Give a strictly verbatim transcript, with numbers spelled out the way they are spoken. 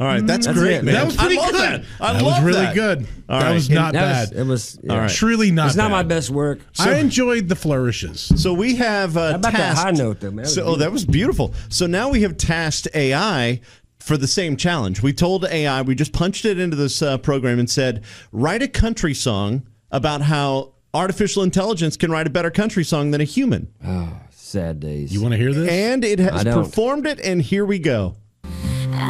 All right, that's, That's great, it, man. man. That was pretty I love good. That, I that love was really that. good. All that right. was not That bad. was, it was. Yeah. All right. Truly not It's not bad. my best work. I enjoyed the flourishes. So we have uh, How about that tasked, high note, though, man? That was So, oh, that was beautiful. So now we have tasked A I for the same challenge. We told A I, we just punched it into this uh, program and said, write a country song about how artificial intelligence can write a better country song than a human. Oh, sad days. You want to hear this? And it has I don't. performed it, and here we go.